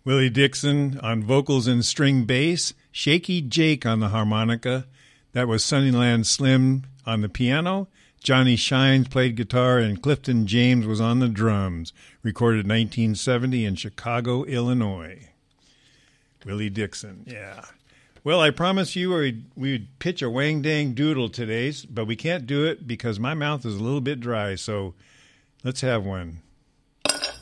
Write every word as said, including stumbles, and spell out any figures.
Willie Dixon on vocals and string bass, Shaky Jake on the harmonica. That was Sunnyland Slim on the piano. Johnny Shines played guitar, and Clifton James was on the drums. Recorded nineteen seventy in Chicago, Illinois. Willie Dixon, yeah. Well, I promised you we'd, we'd pitch a Wang Dang Doodle today, but we can't do it because my mouth is a little bit dry, so let's have one.